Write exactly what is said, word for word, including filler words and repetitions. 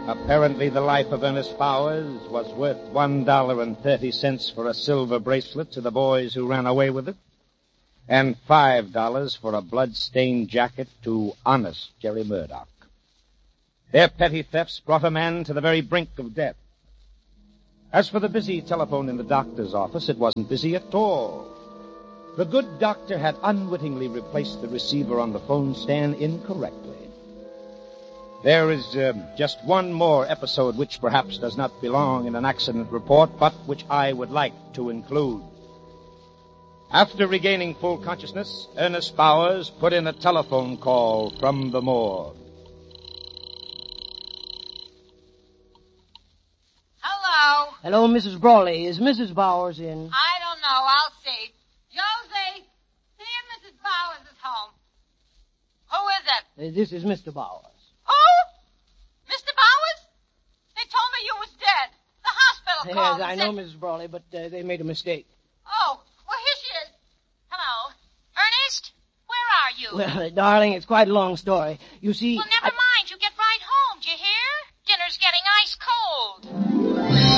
Apparently the life of Ernest Bowers was worth one dollar and thirty cents for a silver bracelet to the boys who ran away with it, and five dollars for a blood-stained jacket to honest Jerry Murdoch. Their petty thefts brought a man to the very brink of death. As for the busy telephone in the doctor's office, it wasn't busy at all. The good doctor had unwittingly replaced the receiver on the phone stand incorrectly. There is uh, just one more episode which perhaps does not belong in an accident report, but which I would like to include. After regaining full consciousness, Ernest Bowers put in a telephone call from the morgue. Hello. Hello, Missus Brawley. Is Missus Bowers in? I don't know. I'll see. Josie, see if Missus Bowers is home. Who is it? Uh, this is Mister Bowers. Who? Mister Bowers? They told me you was dead. The hospital called. Yes, I and know, said... Missus Brawley, but uh, they made a mistake. Oh, well, here she is. Hello. Ernest, where are you? Well, uh, darling, it's quite a long story. You see... Well, never I... mind. You